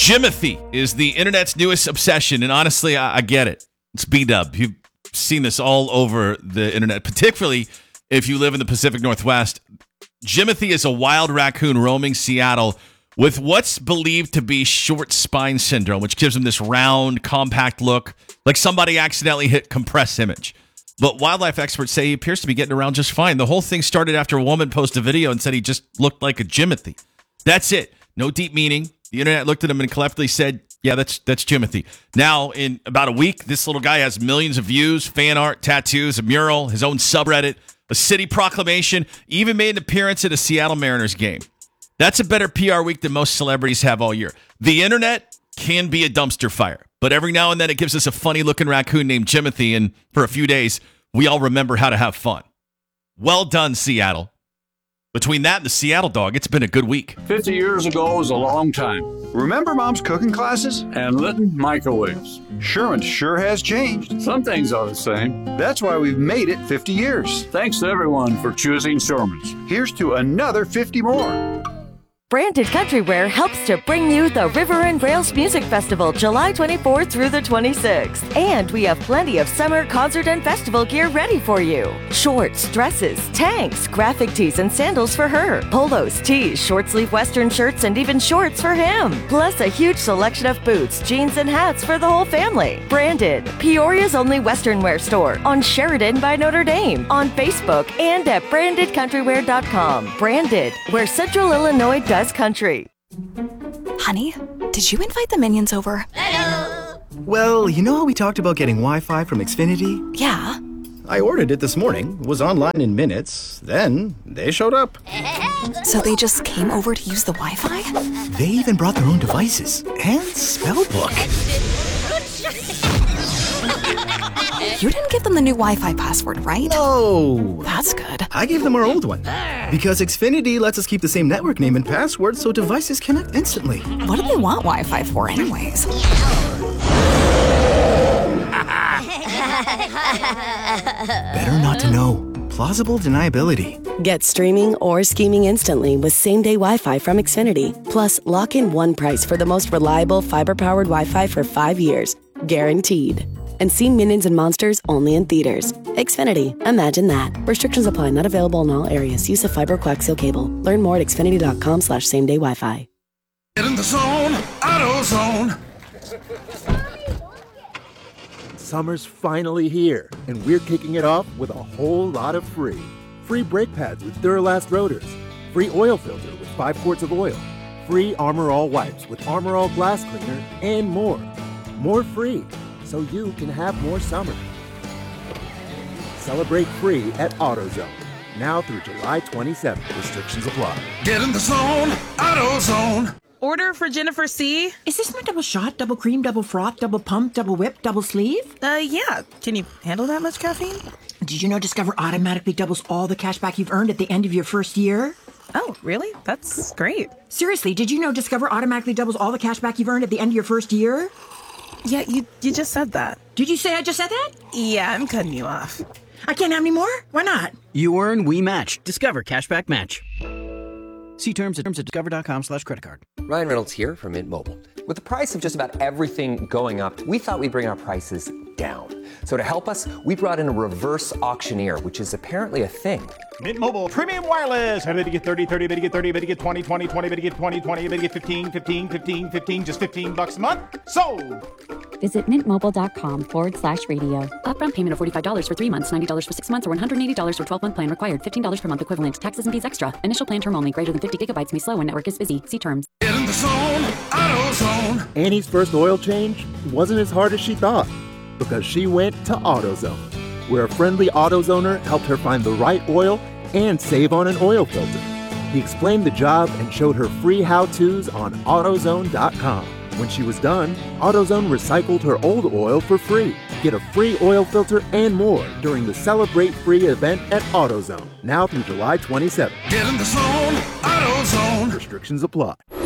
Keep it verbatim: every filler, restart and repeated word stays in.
Jimothy is the internet's newest obsession, and honestly, I, I get it. It's B-dub. You've seen this all over the internet, particularly if you live in the Pacific Northwest. Jimothy is a wild raccoon roaming Seattle with what's believed to be short spine syndrome, which gives him this round, compact look, like somebody accidentally hit compress image. But wildlife experts say he appears to be getting around just fine. The whole thing started after a woman posted a video and said he just looked like a Jimothy. That's it. No deep meaning. The internet looked at him and collectively said, yeah, that's that's Jimothy. Now, in about a week, this little guy has millions of views, fan art, tattoos, a mural, his own subreddit, a city proclamation, even made an appearance at a Seattle Mariners game. That's a better P R week than most celebrities have all year. The internet can be a dumpster fire, but every now and then it gives us a funny-looking raccoon named Jimothy, and for a few days, we all remember how to have fun. Well done, Seattle. Between that and the Seattle dog, it's been a good week. fifty years ago was a long time. Remember Mom's cooking classes? And Litton microwaves. Sherman sure has changed. Some things are the same. That's why we've made it fifty years. Thanks to everyone for choosing Sherman's. Here's to another fifty more. Branded Country Wear helps to bring you the River and Rails Music Festival July twenty-fourth through the twenty-sixth. And we have plenty of summer concert and festival gear ready for you. Shorts, dresses, tanks, graphic tees and sandals for her. Polos, tees, short sleeve western shirts, and even shorts for him. Plus a huge selection of boots, jeans, and hats for the whole family. Branded, Peoria's only western wear store on Sheridan by Notre Dame, on Facebook, and at branded country wear dot com. Branded, where Central Illinois does country. Honey, did you invite the minions over? Hello. Well, you know how we talked about getting Wi-Fi from Xfinity? Yeah. I ordered it this morning, was online in minutes, then they showed up. So they just came over to use the Wi-Fi? They even brought their own devices and spell book. You didn't give them the new Wi-Fi password, right? No. That's good. I gave them our old one. Because Xfinity lets us keep the same network name and password so devices connect instantly. What do they want Wi-Fi for anyways? Better not to know. Plausible deniability. Get streaming or scheming instantly with same-day Wi-Fi from Xfinity. Plus, lock in one price for the most reliable fiber-powered Wi-Fi for five years. Guaranteed. And see Minions and Monsters only in theaters. Xfinity. Imagine that. Restrictions apply. Not available in all areas. Use of fiber coaxial cable. Learn more at xfinity.com slash same-day Wi-Fi. Get in the zone. AutoZone. Summer's finally here, and we're kicking it off with a whole lot of free. Free brake pads with Duralast rotors. Free oil filter with five quarts of oil. Free Armor All wipes with Armor All glass cleaner, and more. More free, so you can have more summer. Celebrate free at AutoZone. Now through July twenty-seventh. Restrictions apply. Get in the zone. AutoZone. Order for Jennifer C. Is this my double shot, double cream, double froth, double pump, double whip, double sleeve? Uh, yeah. Can you handle that much caffeine? Did you know Discover automatically doubles all the cash back you've earned at the end of your first year? Oh, really? That's great. Seriously, did you know Discover automatically doubles all the cash back you've earned at the end of your first year? Yeah, you you just said that. Did you say I just said that? Yeah, I'm cutting you off. I can't have any more? Why not? You earn, we match. Discover Cashback Match. See terms at terms at discover.com slash credit card. Ryan Reynolds here from Mint Mobile. With the price of just about everything going up, we thought we'd bring our prices down. So to help us, we brought in a reverse auctioneer, which is apparently a thing. Mint Mobile Premium Wireless. How to get thirty, thirty, how to get thirty, how to get twenty, twenty, twenty, how to get twenty, twenty, how to get fifteen, fifteen, fifteen, fifteen, just fifteen bucks a month? Sold! Visit mintmobile.com forward slash radio. Upfront payment of forty-five dollars for three months, ninety dollars for six months, or one hundred eighty dollars for twelve-month plan required. fifteen dollars per month equivalent. Taxes and fees extra. Initial plan term only. Greater than fifty gigabytes may slow when network is busy. See terms. Get in the zone. AutoZone. Annie's first oil change wasn't as hard as she thought because she went to AutoZone, where a friendly AutoZoner helped her find the right oil and save on an oil filter. He explained the job and showed her free how-tos on AutoZone dot com. When she was done, AutoZone recycled her old oil for free. Get a free oil filter and more during the Celebrate Free event at AutoZone, now through July twenty-seventh. Get in the zone. AutoZone. Restrictions apply.